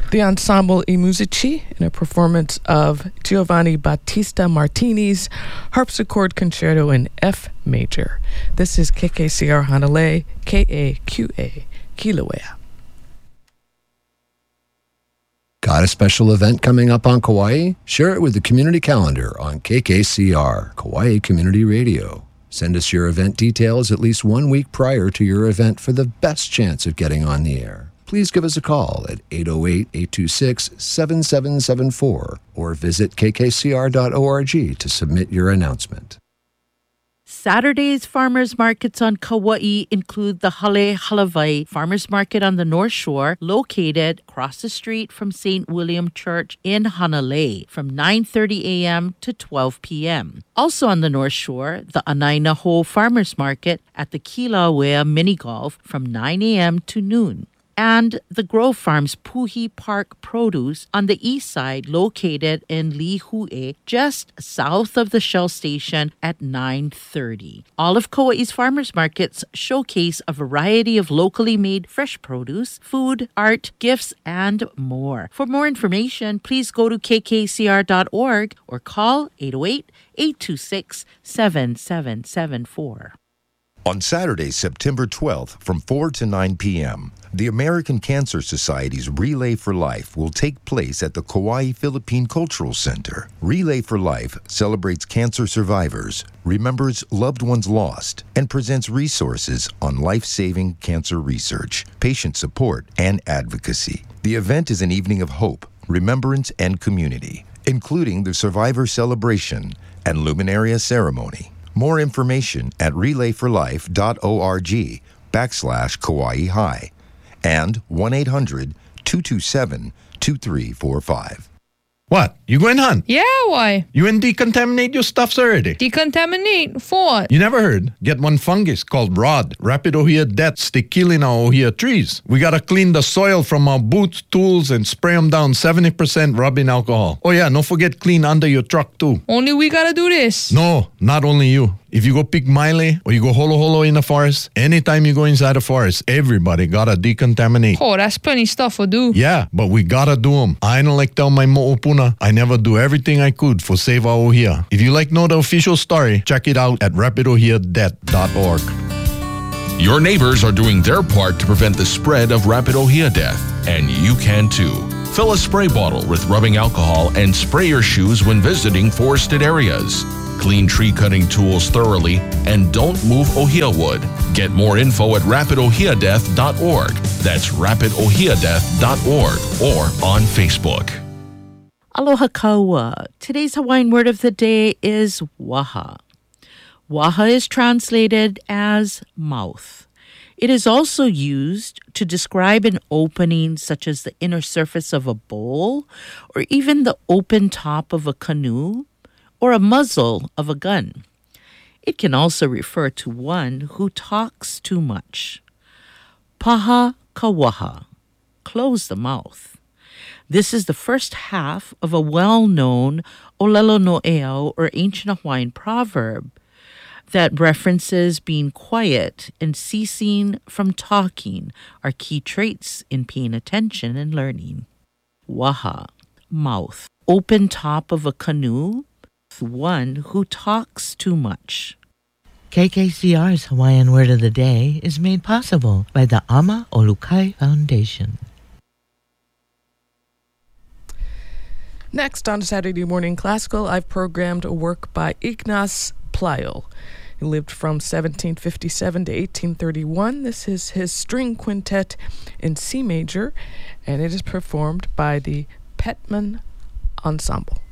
The Ensemble I Musici in a performance of Giovanni Battista Martini's Harpsichord Concerto in F major. This is KKCR Hanalei, KAQA, Kilauea. Got a special event coming up on Kauai? Share it with the community calendar on KKCR, Kauai Community Radio. Send us your event details at least 1 week prior to your event for the best chance of getting on the air. Please give us a call at 808-826-7774 or visit kkcr.org to submit your announcement. Saturday's farmers markets on Kauai include the Hale Halavai Farmers Market on the North Shore, located across the street from St. William Church in Hanalei from 9:30 a.m. to 12 p.m. Also on the North Shore, the Anainaho Farmers Market at the Kilauea Mini Golf from 9 a.m. to noon. And the Grove Farms Puhi Park Produce on the east side, located in Lihue, just south of the Shell Station at 9:30. All of Kauai's farmers markets showcase a variety of locally made fresh produce, food, art, gifts, and more. For more information, please go to kkcr.org or call 808-826-7774. On Saturday, September 12th, from 4 to 9 p.m., the American Cancer Society's Relay for Life will take place at the Kauai Philippine Cultural Center. Relay for Life celebrates cancer survivors, remembers loved ones lost, and presents resources on life-saving cancer research, patient support, and advocacy. The event is an evening of hope, remembrance, and community, including the Survivor Celebration and Luminaria Ceremony. More information at relayforlife.org/Kauai High and 1-800-227-2345. What? You going hunt? Yeah, why? You and decontaminate your stuffs already? Decontaminate? For what? You never heard? Get one fungus called ROD, Rapid Ohia Death, stick killing our Ohia trees. We gotta clean the soil from our boots, tools, and spray them down 70% rubbing alcohol. Oh yeah, don't forget clean under your truck too. Only we gotta do this. No, not only you. If you go pick Miley or you go holo holo in the forest, anytime you go inside the forest, everybody gotta decontaminate. Oh, that's plenty stuff to do. Yeah, but we gotta do them. I don't like tell my mo'opuna, I never do everything I could for Save Our Ohia. If you like know the official story, check it out at rapidohiadeath.org. Your neighbors are doing their part to prevent the spread of rapid Ohia death, and you can too. Fill a spray bottle with rubbing alcohol and spray your shoes when visiting forested areas. Clean tree cutting tools thoroughly and don't move ohia wood. Get more info at rapidohiadeath.org. That's rapidohiadeath.org or on Facebook. Aloha kaua. Today's Hawaiian word of the day is waha. Waha is translated as mouth. It is also used to describe an opening such as the inner surface of a bowl or even the open top of a canoe or a muzzle of a gun. It can also refer to one who talks too much. Paha kawaha, close the mouth. This is the first half of a well-known Olelo no Eo, or ancient Hawaiian proverb, that references being quiet and ceasing from talking are key traits in paying attention and learning. Waha, mouth. Open top of a canoe, one who talks too much. KKCR's Hawaiian Word of the Day is made possible by the Ama Olukai Foundation. Next on Saturday Morning Classical, I've programmed a work by Ignaz Pleyel. He lived from 1757 to 1831. This is his string quintet in C major, and it is performed by the Petman Ensemble.